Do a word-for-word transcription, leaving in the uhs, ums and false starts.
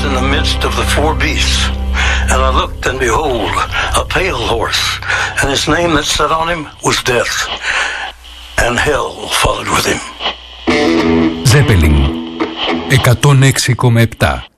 in the midst of the four beasts. And I looked, and behold, a pale horse, and his name that sat on him was Death, and hell followed with him. Zeppelin εκατόν έξι κόμμα επτά